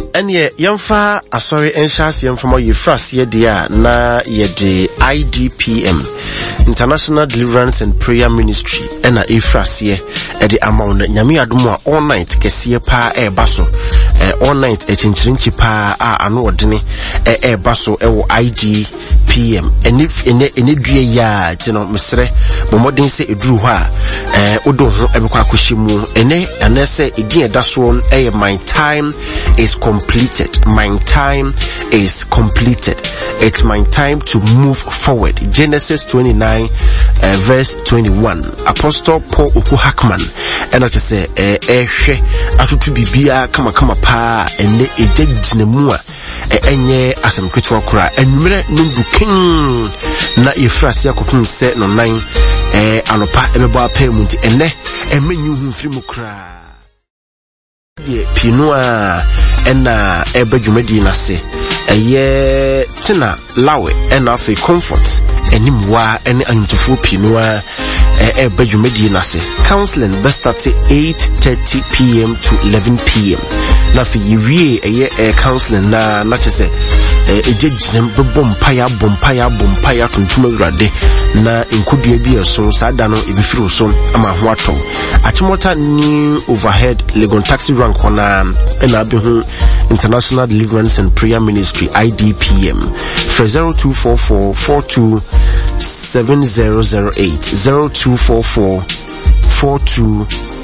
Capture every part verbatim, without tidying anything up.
Enye yamfa asori enshasi yamfa yefrase dia na yede I D P M International Deliverance and Prayer Ministry ena efrase e de amount nyame adomo a all night kese pa e baso all night e chinchirinchi pa a ano odene e baso e wo I D P M enif ene ene due ya tino mesre bomodin se eduru ho a eh odo ho ebekwa akohyimu ene anese edin edaso e my time is completed. My time is completed. It's my time to move forward. Genesis twenty-nine uh, verse twenty-one. Apostle Paul Oku Hackman and I say eh ehwe atutu bibia kama kama pa ene edegyina mu a enye asem kwetwa kora enwumere nundu king na efrase akopun se no nine eh anopa ebebo apemu nti ene emenyu hu mfiri mu kra ye pinua ena ebe dwumadi na se eye tina lawe ena afi comfort enimwa ene anyutufu pinua ebe dwumadi na se counseling best at eight thirty p m to eleven p m na fi yiwie eye counseling na na chese ejejinem bompaya bompaya bompaya tuntuma urade na inkudie bi eso sada no ebifiri so ama ho ato atimota new overhead Legon taxi rank ona na be hu International Deliverance and Prayer Ministry I D P M for zero two four four four two seven zero zero eight zero two four four four two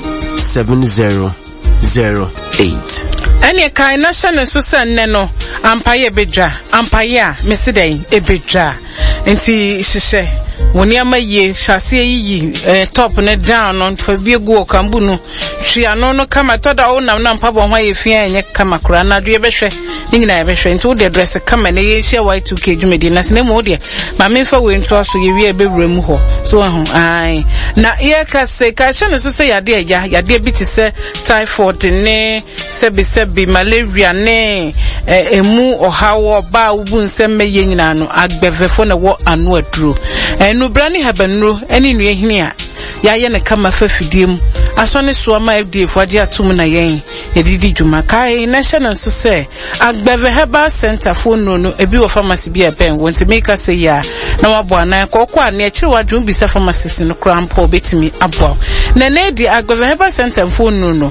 seven zero zero eight. Any kind national susan neno ampaye bedra ampaye mesidai ebedra enti hihye woni amaye shase yi eh, top ne down on for biegu okambu no hwia no no kama toda wo nam na mpabo ho ayefia enye kama kura na do ebehwe nyina ebehwe enti wo de dress kama na ye hia Y two K dwumedi na sene mo de ma memfa we nto aso ye wi ebewura mu ho so ho ai na ye ka se ka hye so se yade agya yade bi ti se typhoid ne sebi sebi malaria ne eh, emu ohawo ba ubu nsemme ye nyina no agbevefo na wo anu aduro enu brani habanro eni nu ehini a ya ye ne kama fafidiem asone so ama F D A fo ade atum na yen edidi dwuma kai na hye na so se agbeve herbal center fo no no ebi wo pharmacy bi eben wonti make us say ya na wabo anan kokko a na ekire wadwum bi se pharmacist no krampo betimi abo na na di agbeve herbal center fo no no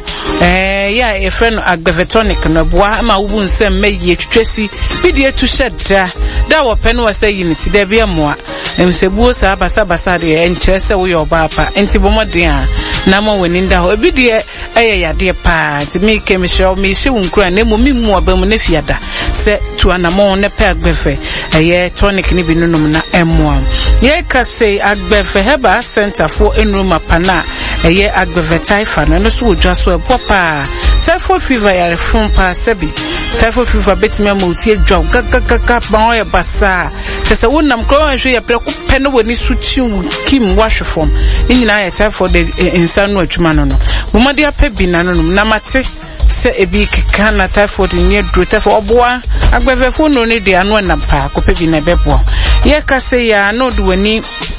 eh ya e friend agbeve tonic no boa ma wo nsem meyi twetwesi bi de etu sheda da wo pen wo say unity da bia moa emsebuo sa basa basa de enche se wo yo ba pa enti bomodin a na mo wani nda ho ebi de eye yade pa ti me ke me show me hye wunkura na mo mimu abam na fiada se tu anamo ne pa agbefe eye tonic ni bi nunum na emwa ye ka say agbefe heba center for enroma pana eye agbefe taifa no so wodwa so popa typhoid fever ya refun pa sebi typhoid fever betimi amouti edwa gagagaga ba ya basa se wonam kro anhwe ya preko pe no woni suchi kim washform nyina ya typhoid insanu atwuma no no momade apabi na no na mate se ebi kana typhoid ni edro typhoid oboa agbevefo no ne de anu na pa ko pabi na bebo ye ka se ya no do woni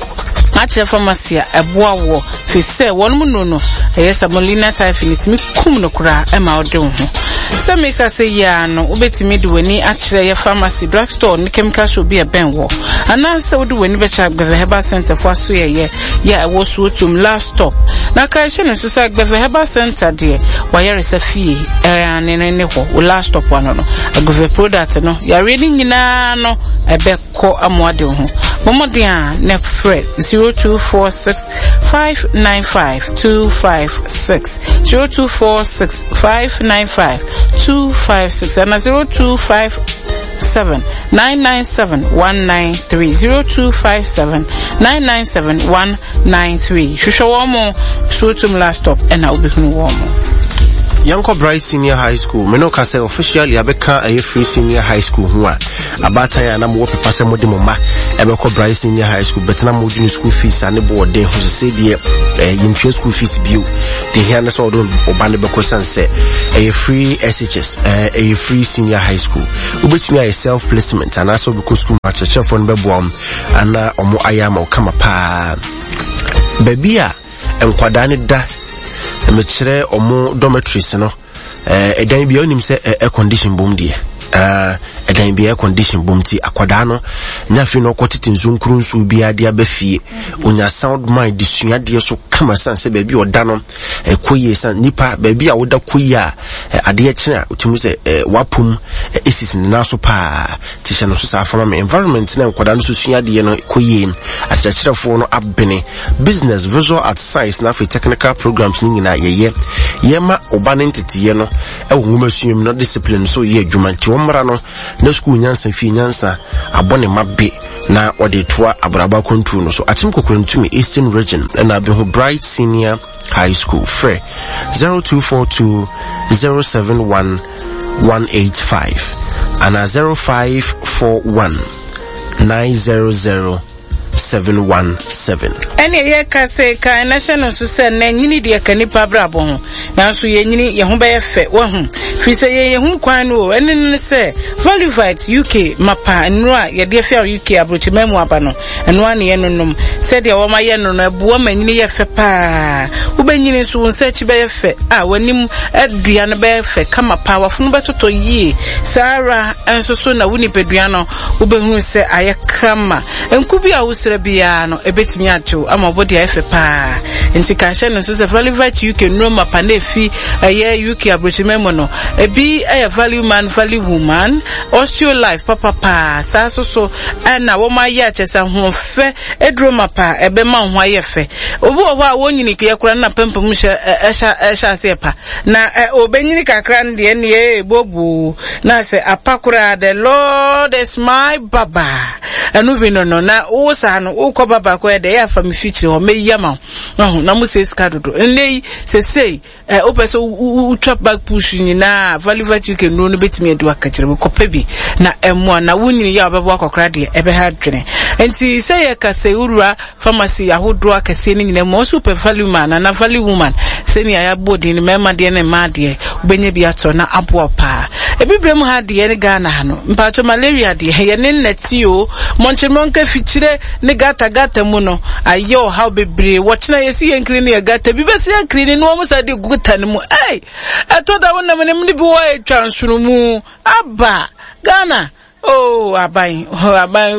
ache pharmacy eboa wo fi se wonum no no eyesa molina typhoid mi kum no kura e ma ode ho se me ka se ya no obetimi de woni ache ye pharmacy drugstore ni chemical shop bi e ben wo ana se wo de woni be cha gbeve herbal center fo aso ye ye ya wo so tum last stop na ka hye no so sa gbeve herbal center de wa ye resafie e ane ne ne ho last stop wa no no gbeve product no ya ready nyina no e be ko amode ho momodin a ne fred zero two four six five nine five two five six zero two four six five nine five two five six and zero two five seven nine nine seven one nine three zero two five seven nine nine seven one nine three. Shusho womo shutum last stop and na ubikunu womo. Yanko Bright Senior High School meno ka say officially abeka a free senior high school ho a abata ya na mo pepa se mode moma ebeko Bright Senior High School betna mo junior school fees ane bo den ho se de eh yimtwe school fees bio de here na so do oba ne beko sanse a free S H S eh a free senior high school ubetumi a self placement and also because school match for no bebo am ana omo ayama o kama pa baby a enkwada ne da emekire omo dormitories no eh edan bi onim se air condition boom die uh edan bi air condition boom ti akwada no nya fi no kwotete nsunkuru nsu bi ade abafie onya sound mind disua de so kama san se ba bi oda no ekoye san nipa ba bi a woda koyi a ade akira otimu se wapum esis ne naso pa ti hye no so sa fama environment na kwada no so sua de no koyi akyerɛkyerɛfo no abene business visual art science na for technical programs ni nyina yeye yema oba ne ntetiye no e wo nwoma suam no discipline so ye adwuma nti womra no na school nyansa fi nyansa abone mabe na ode toa abraba kontu no so atim kokorantumi Eastern Region na be ho Bright Senior High School free zero two four two zero seven one one eight five and zero five four one nine zero zero seven one seven. Ene ye ka se ka national so se na nyini de ka nipa brabo ho na so ye nyini ye ho be fe wo ho fi se ye ye hu kwan no ene ne se Valivite U K mapa nura ye de fe U K abrochi memu aba no eno ane ye nonom se de wo ma ye no no abuo ma nyini ye fe pa wo be nyini so nse chi be ye fe a wanim adua no be fe kama pa wafunu betoto yi sara enso so na woni pedua no wo be hu se aye kama enku bi a bia no ebetimi ato ama body afa pa enti ka hye no so se Valivite U K no mapa na fi aye U K abrochimemo no ebi aye value man value woman osteo life papa pa sa so so na wo ma ye achesa ho fe edro mapa ebe ma ho aye fe obu obo a wonyini ke yakura na pempem hye ehya ehya se pa na obenyini kakra de ne e bobu na se apakura the Lord is my baba anu bi no no na wo sa no ukoba bako e de ya fa me future o me yama no na mu se ska dodo enlei se sei eh opeso u trap back push ni na Valivite U K no no betimi adu akakire ko pebi na emo na wunni ya obebo akokra de ebe ha dwene enti se ye ka se urua pharmacy ahodo akase ni nyina mo super value man na value woman se ni aya body ni mema de ne ma de ubenye bi ato na abo pa ebibrem ha de ne Ghana ha no mpato malaria de ye ne nnati o monchemonka fichire ne gata gata muno ayo how bebre watchna yesi yenkri ne gata bi besi yenkri ne no mo sa de guta ne mu eh atoda wona me ne bi wo e transunu mu aba Ghana oh abai abai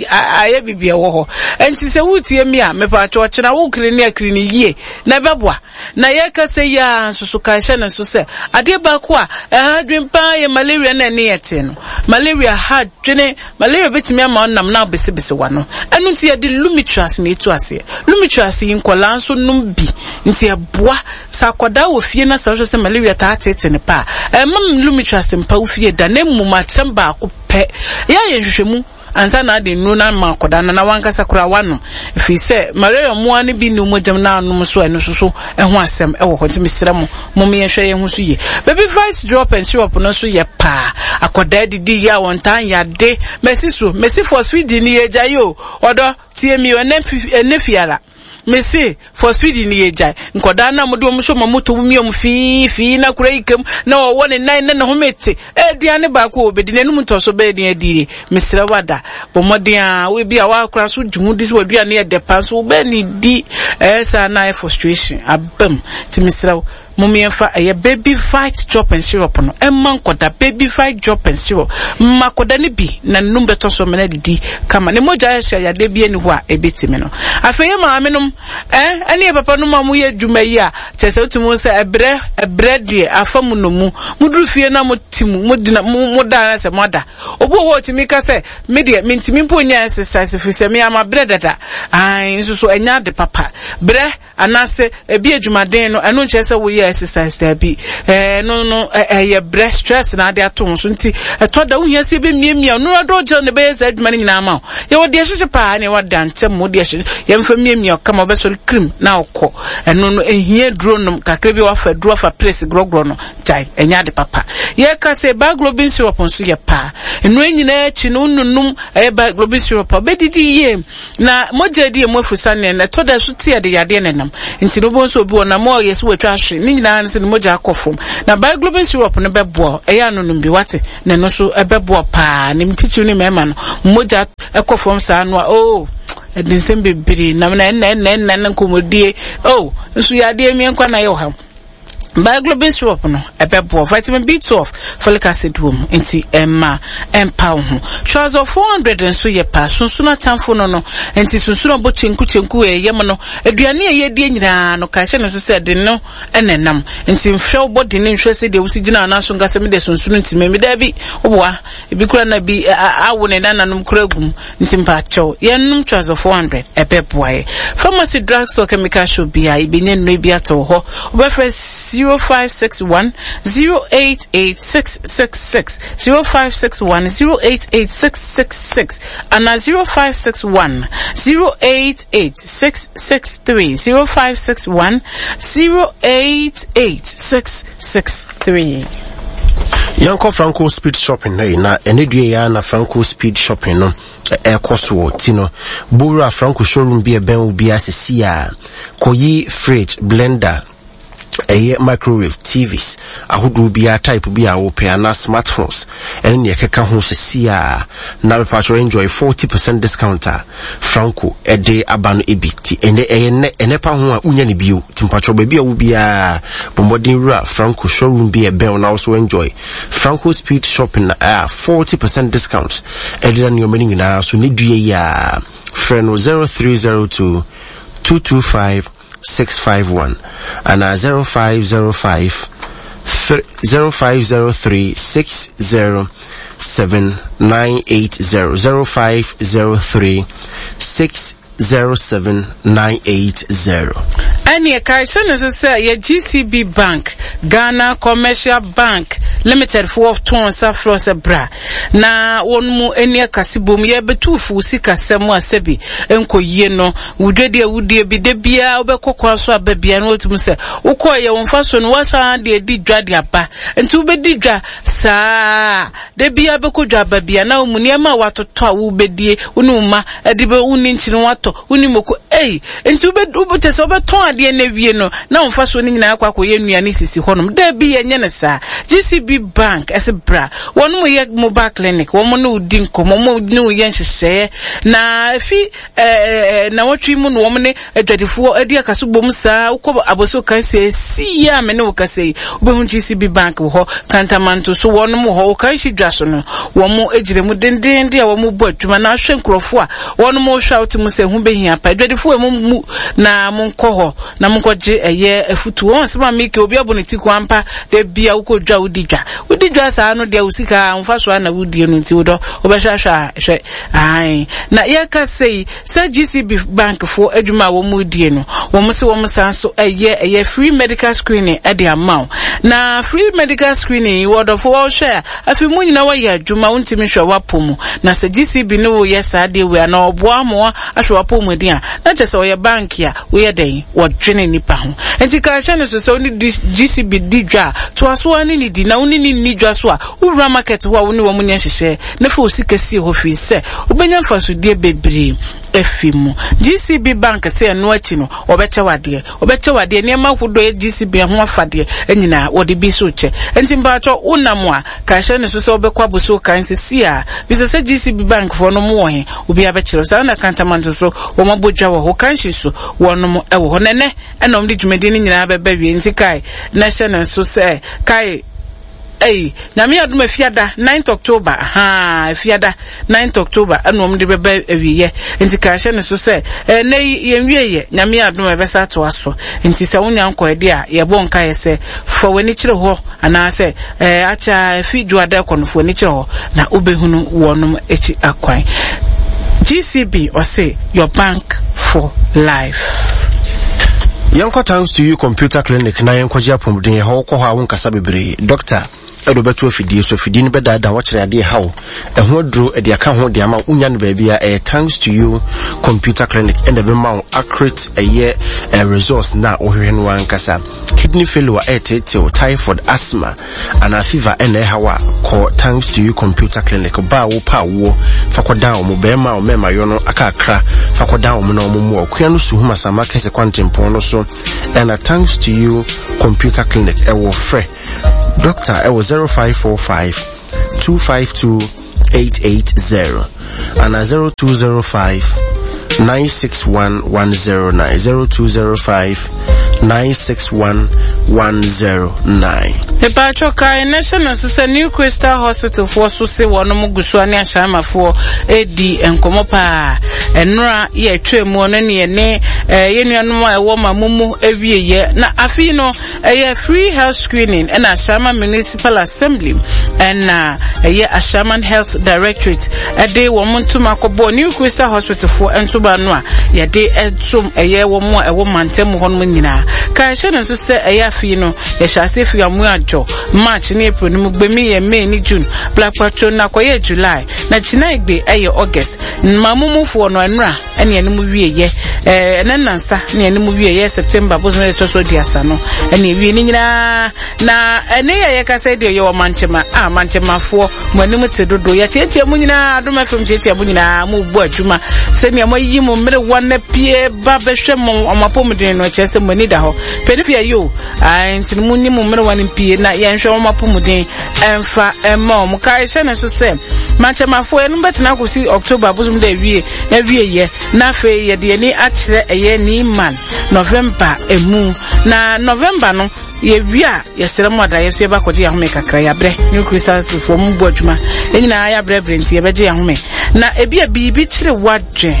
aye bibia wo ho enti se wutie mi a me pa cho chena wo kri ne akri ne yie na beboa na ye ka se ya susu ka hye na so se ade ba ko a adwen pa ye malaria na ne yete no malaria ha dwene malaria betimi ama onam na bese bese wa no enu nti ye de lumitras na etu ase lumitras yin kola nso num bi nti aboa sakwada wo fie na so se malaria ta tete ne pa e mam lumitras mpa wo fie da na muma tamba ko pe ya ye hwehwemu ansa na de no na makoda na wankasa kura wano fi se malaria mo ani bi no modam na no so eno so so eho asem e wo hontimi sira mo mo me hwe ye hu so ye baby vice drop and syrup no so ye pa akoda didi ya wontan ya de mesi so mesi for Sweden ye jayo odo tie mi enefiara Mesi for Sweden ni ejai nkoda na mode omso mamoto mi om fi fi na kura ikem na wo ne nine na ho mete eduane ba ko obedi na num to so be de adire mesira wada bo modea we bia wa kura so dwumu dis we bia na ye depa so be ni di esa na frustration abam ti mesira Mumienfa a baby fight drop and syrup no emma nkoda baby fight drop and syrup makoda ne bi na numbe to so mena didi kama ne moja ya ya de bi eni ho a ebetime no afeye maamenum eh ene papa no ma mu ye dwuma yi a chese otumu se ebre ebre die afamu no mu muduru fie na motimu modina moda na se moda obo ho otimi ka se media mentimi mpo nya exercise fi se me ama bre dada ai so so enya de papa bre anase ebi adwumaden no eno chese wo ye exercise there be eh no no eh your breast stress na dey ato so nti etoda wo hia se be miemia no ado je ne be se adwuma nyina ma ye wo de hye pa ne wo dantem wo de hye ye mfa miemia kama be so cream na okọ eno no ehia duro no kakra bi wa fa duro fa place grogro no jai enya de papa ye ka se ba globin syrup so ye pa eno nyina echi no nunum eh ba globin syrup be didi ye na moja di mo fusa ne na etoda so tie de yade nenam nti no bo so bi wona mo ye so watwa hwe ni nyina nse moja akofom na by global syrup ne bebo eya no numbi wate ne no so ebebo pa ne mtichu ni mema no moja akofom sa no oh edinsen bebiri na na na na na komodie oh nso ya de mi nkwa na yo ha Bioglobin syrup no ebebo vitamin B twelve folic acid wom enti emma empa ho choice of four hundred nso ye pa sunsu na tamfo no no enti sunsu no bo chenku chenku e yem no aduane e ye die nyina no ka hye no so se de no enenam enti mhwe body ne nhwe se de wusi gina na so ngase me de sunsu no enti me da bi oboa ebi kura na bi awo ne da nanom kura gum enti mpa chew ye num choice of four hundred ebebo aye pharmacy drugstore chemical shop bi aye bi nye no bi ato ho obefes zero five six one zero eight eight six six six zero five six one zero eight eight six six six and a zero five six one zero eight eight six six three zero five six one zero eight eight six six three. Yanko Franco Speed Shopping na enedue ya na Franco Speed Shopping no e koso tino bura Franco showroom bi e ben obi asesi a koyi fridge blender a microwave T Vs ahodo bi a type bi a wo pe na smartphones ene ne keka ho sesia na be patcho enjoy forty percent discount Franco e de abano ebiti ene ene ene pa ho a unya ne bio timpatcho ba bi a wo bi a bombodin rura Franco showroom bi e ben na also enjoy Franco Speed Shopping a forty percent discount e de na mani nyina so ne due ya friend zero three zero two two two five six five one and uh, zero five zero five zero five zero three six zero seven nine eight zero zero five zero three six zero seven nine eight zero. Any occasion is say G C B Bank, Ghana Commercial Bank Limited for of tons of floss bra. Na one mu any kasibum ye betufu sika semu asebi enko yeno udede udie bi de bia obekọ kwaso ababia no otum se ukọ ye wonfa so no wasa de di dwa de aba nti ubedi dwa saa de bia bekọ dwa ababia na omuni ma watoto a ubedie unuma edibe uni nchini wato uni moko eh nti ubedi ubutese obeton ade na wie no na wonfa so ni nyina akwa akoye nuane sisi honom de bia nye ne saa G C B Bank as a bra one mo ye mobile clinic one mo no di nkomo mo no ye nhyehyɛ na fi eh na wotwi mu no ne adwadifo adi akaso bom saa ukọ aboso kan se si ya me ne ukase obehu G C B Bank ho kantamanto so one mo ho kan hidwa so no one mo ejire mu denden de a one mo bu adwuma na ahwe nkrofo a one mo shout mu se hu behia pa adwadifo mu na mo nkọ ho na mo nkọje eye afutu won se ma make obi aboneti kwampa de bia ukọdwa udidwa udidwa saa no de usika mfa so na wudie no nti wodo obehwahwa hwe ai na ye ka sei say G C B Bank for adwuma wo mu die no wo mo se wo mo san so eye eye free medical screening e de amount na free medical screening wodo for wo share afi mu nyina wa ye adwuma wontimi hwe wapomu na say G C B no wo ye saa de we na obo amo ahwe wapomu dia na chese wo ye bank ya wo ye den wo dwene nipa ho enti ka hye no so so ni G C B didwa to aso ani ni di na uni ni nidwa so a ura market ho a woni wo munye hyehye na fa osikasi ho fi se obenya faso die bebre efimu G C B Bank se no achi no obeche wade obeche wade ne ma hudo G C B ho afade enyina wode bi so che enti mbato unam a ka hye ne so so obekwa boso kan se si a bi se G C B Bank fo no mo wo he obi abechiro sa na kantamanto so wo mabodwa wo ho kan hye so wono mo e wo ho nene enom di dwumedi ni nyina beba wie enti kai na hye ne so se kai Hey, nyame aduma fiada ninth October ha fiada ninth October anom de beba awiye enti ka hye ne so se eh na yenwieye nyame aduma besa to aso enti se wonya nko ede a ye bon ka ye se fo wani kire ho ana se eh acha fidu ada konfo wani kire ho na obehunu wonom echi akwan G C B or say your bank for life. Yanko thanks to you computer clinic na yanko jia pomden ye ho ko ha won kasa bebre doctor edo beto afidie so afidie ni beda da wachire ade hawo eho dro e de aka ho de ama unya no ba bia eh thanks to you computer clinic and the ma accurate a year a resource na ohwe no ankasa kidney failure etete typhoid asthma and a fever and e hawa ko thanks to you computer clinic ba wo pa wo fakoda o mo be ma o mema yo no akakra fakoda o mo no mo mo akua no suhuma sama kese kwantempon no so and thanks to you computer clinic e wo frɛ Doctor, it was zero five four five two five two eight eight zero and a zero two zero five nine six one one zero nine zero two zero five nine six one one zero nine. Eba choka national sise New Crystal Hospital for so se wono mugusu ani ashama for edi enkomo pa enra ye twemu no ne ne ye nuanom a ewo mamumu ewieye na afi no ye free health screening and Ashama Municipal Assembly and na ye Ashama Health Directorate e dey wo montum akobo New Crystal Hospital for entuba no a ye dey etum ye wo mo e wo mantem hono nyina ka hye no so se ye afi no ye hyase fi amu ajo March ni April ni mugbemi ye May ni June Black Patrol na koye July na china igbe eye August mamumufo no enra ene ene mu wieye eh nanansa ne ene mu wieye September bozo ne toso diasa no ene wie ni nyina na ene ye ka say de ye wo manchema ah manchemafo mo ene mu tedodo ya tietie mu nyina adoma fam tietie mu nyina mu bu adwuma se ne mo yi mu mere wona pie ba behwe mo amapom den no chese mo ni da ho pedifia yo ah ntin mu ni mu mere wona pie na ye nhwe amapom den emfa emma mo kai hye ne so se manchemafo enu betina kosi October bozo mu da wie na wie ye na fe ye de ni akire eye ni man November emu na November no ye wia ye seremo da yeso ye ba koje ya home kakra ya bre New Crystal for mu bu adwuma enyina ya bre bre nti ye beje ya home na ebi abi bi kire wadwe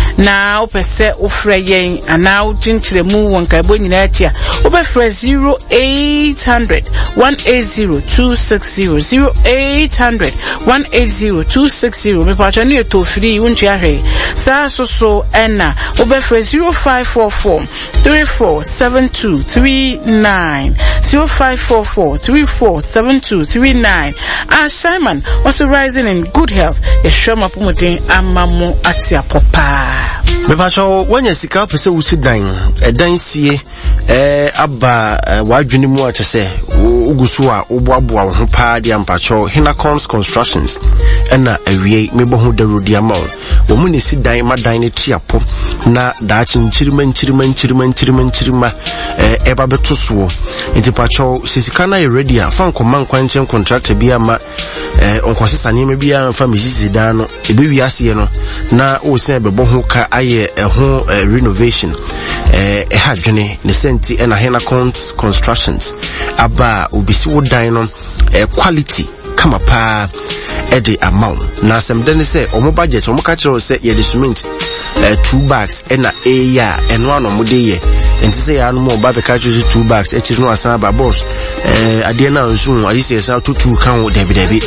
na opese ofre yen ana utinchire mu wonka ebo nyina atia obefre zero eight hundred one eight zero two six zero zero eight hundred one eight zero two six zero me pa chani to free unchi ahwe sa so so ena obefre zero five four four three four seven two three nine zero five four four three four seven two three nine. Ah, Simon also rising in good health. Yeshua Pumutin amamu atia popa. Mepacho wanya sika pese wusi dan edan sie eh aba wadwene mu a chese ugusu a oboaboa wo ho pa dia mpacho Hinacons Constructions ena awie mebohu da road amount wo mu ne si dan madan ne tiapo na da chinchirima nchirima nchirima nchirima nchirima eh eba betoso nti pacho sisika na ready a fa nkoma nkwanchen contractor bia ma eh onkosesa ne me bia fa misisi dan no ebe wiase no na o se bebohu ka aye eho renovation eh e hadwene ne senti ena Hinacons Constructions aba obisi wo dan no eh quality kama pa ede amount na semde ne se omo budget omo ka kire se ye de cement eh two bags ena e ya eno ano mo de ye enti se ya no mo ba be ka kire two bags e kire no asan ba boss eh ade na nso ayi se sa to two kan wo debi debi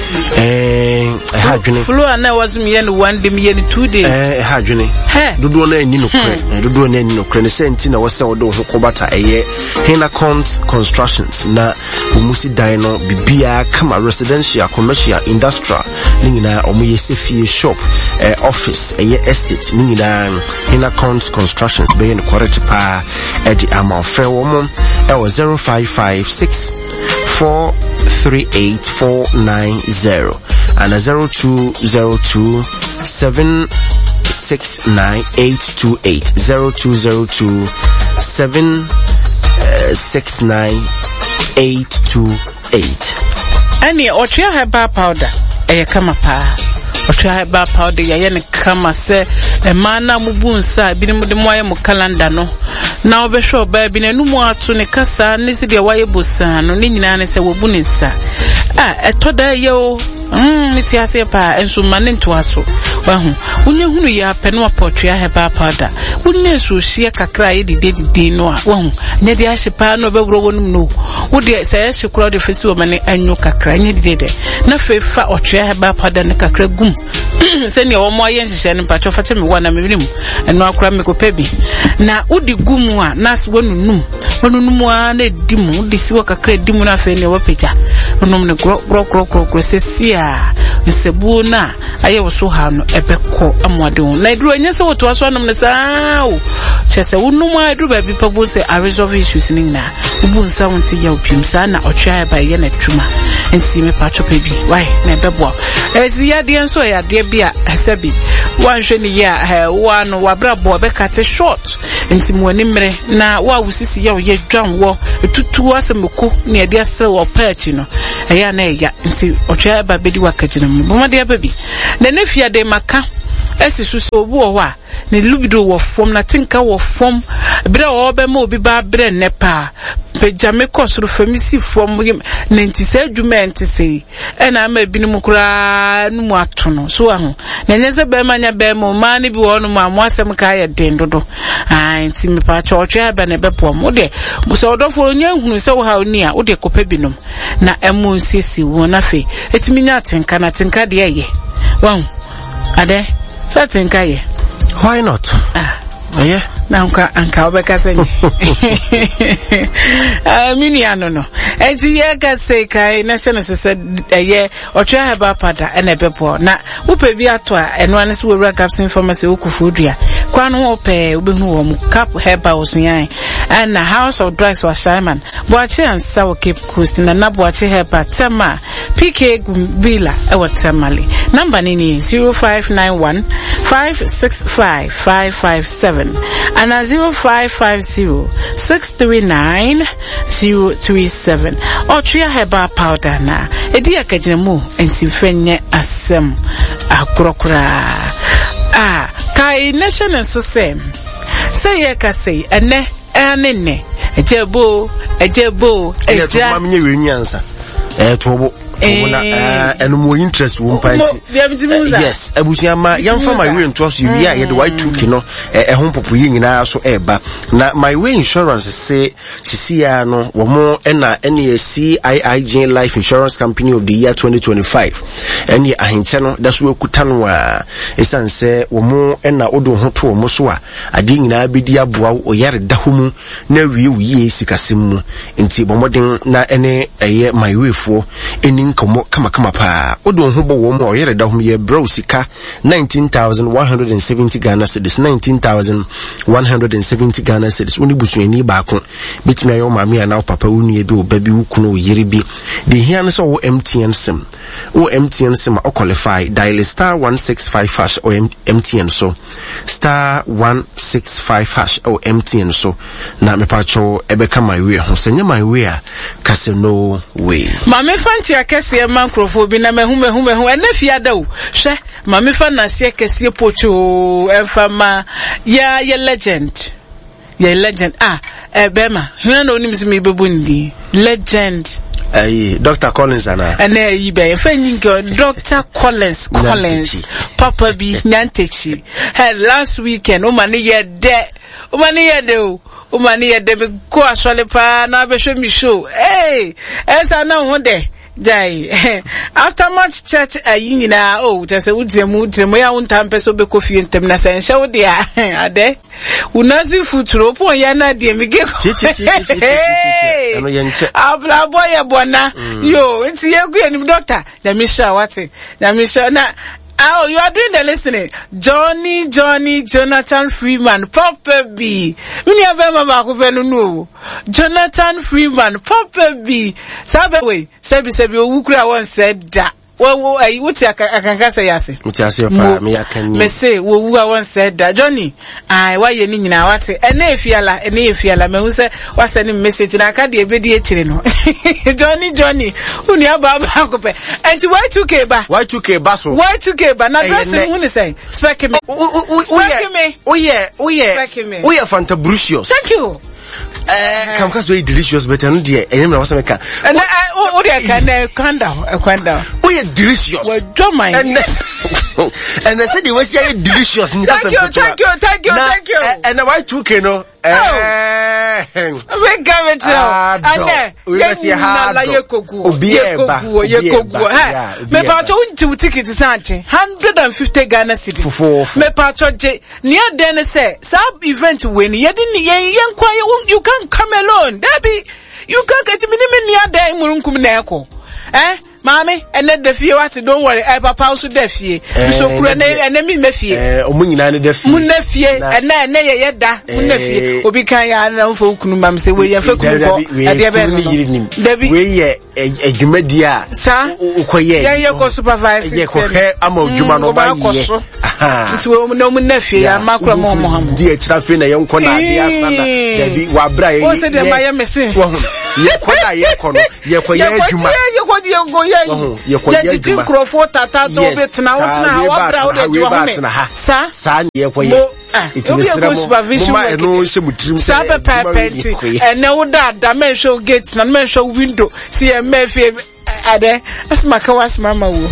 eh hadwene flow na was me yen one day me yen two days eh hadwene dodo na ani no kre dodo na ani no kre ne senti na wo se wo do ho kobata eye Hinacons Constructions na umusi dan no bibia kama residential commercial industrial ningina omuye sefie shop eh, office eye estate ningina Hinacons Constructions be in correct pa edi ama fe womo e wo zero five five six four three eight four nine zero and a zero two zero two seven six nine eight two eight zero two zero two seven six nine eight two eight. Ani otria herbal powder eye kama pa otria herbal powder ya ne kama se e mana mubunsa bi ne mode moye mu calendar no na obehwe oba bi ne numu ato ne kasa ne se de waye bosa no ne nyina ne se wobu ne sa ah etoda ye o mm miti ase pa enso mane ntoaso wahu unye hunu ya penu apotria herbal powder unye so hie kakra ye dide dide no a wahu ne de ahyepa no bewro wonum no wo de se ahye kura de fesi wo mane anyu kakra nye dide na fefa otria herbal powder ne kakra gum se ne wo mo ye nhihye ne pacho fate me wana me wirim eno akura me kopebi na udi gumu a nas wonunum wonunum a na dimu de siwa kakra dimu na fe ne wo peja onum ne gro gro gro gro sesia nsebu na aye wo so ha no ebekọ amwade na eduru enye se woto aso anum ne saa o chese wonum a eduru ba bi pabo se a resolve issues ni na ubu nsa wonti ya opim saa na otwa ba ye na twuma enti me pa chope bi why na ebebo ezi ya de nso ya de bia asabi wanhwe ni ya wa no wabrabo be kate short enti mo ani mre na wa wusisi ya ye dwan wo etutu asemko na ye de ase wo patch no eya na eya enti otwa ba bedi wakagina mo bomade ababi na nefia de maka esi so so obu o wa ne libido wo fom na tinka wo fom bere o be ma obi ba bere nepa pejame kosoro famisi fom ne ntise adwuma ntise ena ma ebinim kura nu mu atono so aho na nyese be ma nya be mo ma ne bi wo no ma mo asem ka ye den dodo ai nti me pa cho cho be ne be pom wo de so odofo nya hunu se wo ha oni a wo de kopa binom na emu nsisi wo na fe etimi nya tenka na tenka de ye wan ade so tenka ye why not ah yeah na nka anka obeka se ni ah mini ano no enti ye ka se kai na se no se eh otwe heba pada na ebepo na wo pe bi ato a eno ane se wo wura caps information wo kufudua kwa no wo pe obehu wo mu cap heba osuyan and na house of drugs was Simon boache ansa wo Cape Coast na na boache heba tema P K Gumbila e wo temale number ni ni zero five nine one five six five five five seven and a zero five five zero six three nine zero three seven or tria heba powder na edi akagina mu ensimfenye asem akrokra ah kai nation so say say ye ka say ene ene ejebo ejebo eja ma menye we nyansa eh tobo Una and more interest won pint. Yes, Abusiama, young for my way and trust you. Yeah, the white took you know a home popu yin na so eba. Na my way insurance say Siciano or more and any C I I G Life Insurance Company of the year twenty twenty-five. And ye a channel that's where Kutanwa is and say or more and na odo hoto moswa. A ding na bidia bua or yard dahumu ne we ye sikasimu inti bomoding na any a year my way for any komo kama kama pa odo hobo wo mo yere da hom ye bro sika nineteen thousand one hundred seventy Ghana cedis nineteen thousand one hundred seventy Ghana cedis oni busuani ba ko betimi ayo mama ya na papa unu e bi obabi wukuno yere bi de hia no so wo M T N sim wo M T N sim o qualify dial star one six five hash or M T N so star one six five hash or M T N so na me pa cho ebeka my way ho senye my way a kase no way mama fanti akese makrofo bi na mehu mehu mehu enafia da o hwe mama fa na se akese pocho enfama ya ya legend ya legend ah ebema hwe na onim se me bebu ndi legend Aye, Doctor Collins ana. Ana yi be fanyingo Doctor Collins Collins Papa bi nyantechi. Hey, last weekend o mani ye de. O mani ye de o. O mani ye de be go asole pa na be show me show. Hey, esa na ho de. Jai after much church ayi na oh just udremu udremu ya untampe so be kofi entem na sen hye wo de ade unazi futuro po ya na de mige chi chi chi chi chi ano yenche abla boy bona yo nti ye gu enim doctor na mi sha wate na mi sha na. Oh, you are doing the listening. Johnny, Johnny, Jonathan Freeman, Papa B. When you have a no. Jonathan Freeman, Papa B. Sabe way, Sebi Sebi, Ukra once said that. Well, I would say I can say yes. Me say, who once said that. Johnny, I why you need now? I say, and if you are, and if you are, me who say, what's any message? And I can't be a video. Johnny, Johnny, who near Baba Cope. And why two K ba? Why two K basso? Why two K ba? Now that's the one say. Spec me. Spec me. Oh yeah, oh yeah. Spec me. We are fantabricious. Thank you. Eh, come cause very delicious, but no dear. And I was a can. And I, oh, dear, can calm down, calm down. We are delicious. Well, don't mind. And and I said it was very delicious. Thank you, thank you, thank you, thank you. And why two K no? Eh, we come it now. And we must see how la yekogu, yekogu, yekogu. Ha, me pacho unti ticket is ninety, hundred and fifty Ghana cedis. Me pacho je near then say, sub event when you didn't young quiet. You can't come alone, Debbie. You can't get me near there in Murunkum. Eh? Mommy, and let the fear what don't worry, I papa so deaf ye. So crane and me mefie. Eh, Munina deaf Munefie, and then nay yeda, Munefie, or be kind of folk mam say we have a Debbie, we a Jumedia, sir, Ukoye, Yako supervisor, Amo Jumano Bacoso. Aha, it's no Munefie, and Macro Mohammed, dear Trafina, young Kona, Debbie, Wabra, was it a Miami? Yakona, Yakono, Yakoya, you go. ye jiji krofo tata do bit na what na wa bra wo de wo ho sa sa ye koye itimesira mo ma eno hye mutrim sa be pepenti ene wo da da men show gate na men show window see e mefe ade asma ka wasma ma wo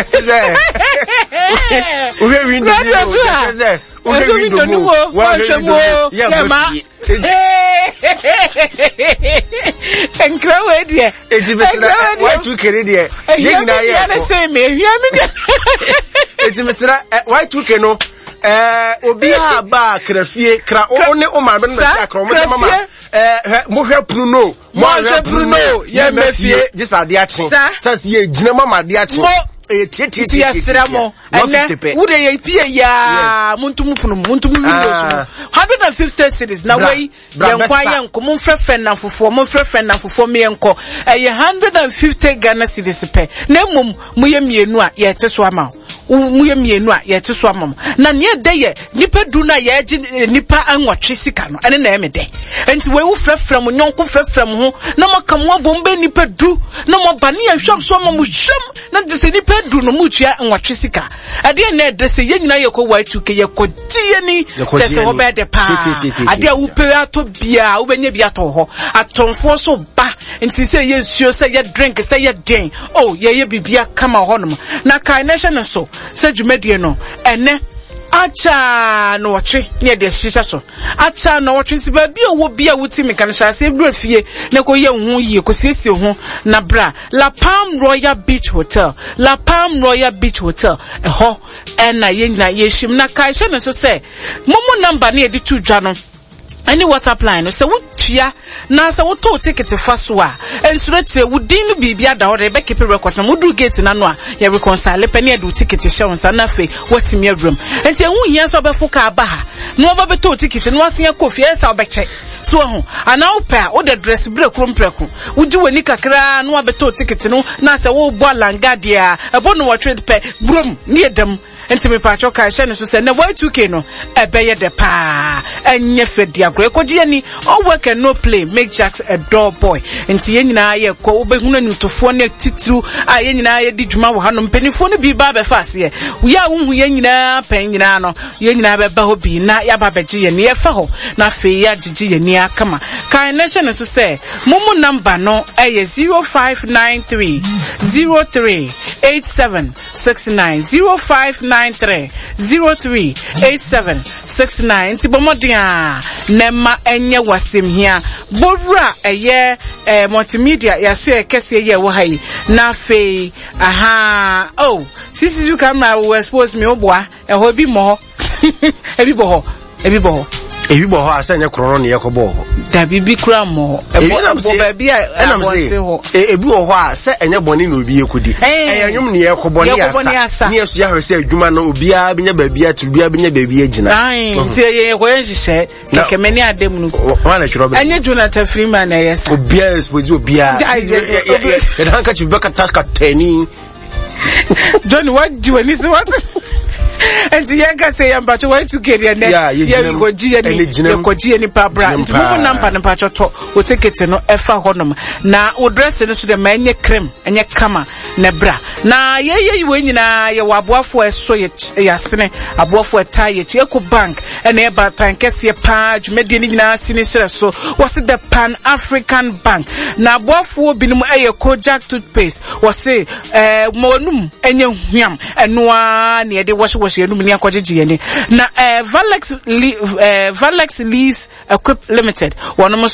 uhe window ze uhe window mo wa window ya ma enkra we die etimesira wa tu kere die ye nyina ye na say me hia me etimesira wa tu ke no eh obi a ba krafie kra o ne o ma me na kra o mo mama eh mo hwe pru no mo hwe pru no ye mafie gisade achen sase ye gina mama de achen e tie tie tie tie mo ene wo de ye pie ya muntum funu muntum windows one hundred fifty cities na wey yenkwa yenko mo frefren na fofo mo frefren na fofo me yenko e one hundred fifty Ghana cities pe na mum mo ye mienu a ye te so ama mu ye mienu a ye te so ama na ne de ye nipa du na ye gi nipa anwotwe sika no ene na e me de enti we wo frefren mo nyonko frefren ho na maka mo bombe nipa du na mo bane ye hwam so mo hwam na de se nipa du no mu tua anwotwe sika ade na de se ye nyina ye ko wa two ke ye ko tie ni tese ho be de pa ade a wo pe ato bia wo benye bia to ho atonfo so ba enti se ye suo se ye drink se ye den oh ye ye bibia kama ho no na kai nation so se dwumadie no ene acha no watwe ne de shisha so acha no watwe si ba bia wo bia wuti me kan sha se bru afie ne ko ye hu yie ko siesie hu na bra La Palm Royal Beach Hotel La Palm Royal Beach Hotel e ho ena ye nyina ye shim na kai she no so se momo number ne de tu dwa no any WhatsApp line so wutia na so wo to ticket fa so a ensuro tire wudin bibia da ore be keep record na mudu gate na no a ye reconcile pe ne do ticket she won sa na fe watimi awram enti ehun hia so be fuka aba ha no oba be to ticket no asen kofi e sa obeche so ho ana wo pa wo the dress break rom preku wudi wani kakra no abe to ticket no na se wo bo langa dia ebo no wo trade pe brom ne edam enti me pa choka she no so se na Y two K no ebe ye de pa enye fedia kro ekoji ani all work and no play make Jacks a door boy enti ye nyina ye ko obehunu anutofo ne titru a ye nyina ye di dwuma wo hanom penifo ne bi ba be fase ye wo ya wo ye nyina pen nyina no ye nyina be ba ho bi na ya ba beje ye ne ye fa ho na fe ya gigi ye ni akama kan nation so say mumu number no e zero five nine three zero three eight seven six nine zero five nine three zero three eight seven six nine ti bomodia nema enye wasem hia bowra eye eh, multimedia yaso e kese ye wo hai na fe aha oh sisi you camera will expose me oboa e ho bi mo e bi bo ho e bi bo ho ebi bo ho asanya krono ne yakobo ho da bibi kura mo e bo bo ba bia e bo se ho ebi wo ho a se enye boni na obi ekudi eyanwum ne yakobo ne asa ne yeso ya hwese adwuma no obia binya ba bia tu bia binya ba bia gina ai ti ye ko yenhye keke meni adem no wana chiro be enye Jonathan Freeman na yesa obia expose obia e dan ka chibuka taka tani John what do you so what and the yanka say am but why to get your net ye go gi ani ye ko gi ani pa bra nti mo number na pa choto o ticket no e fa honom na o dress no so de ma enye cream enye kama na bra na ye ye we nyina ye waboafo eso ye yasene aboafo eta ye chi Eco Bank and e ba tankese pa dwumade ni nyina sini sere so was the Pan African Bank na aboafo binum eye Kojak toothpaste was eh monum enye hwam eno a na ye de wash wash ye num ni akogege ye ni na eh Valex eh Valex Lease Equip Limited wono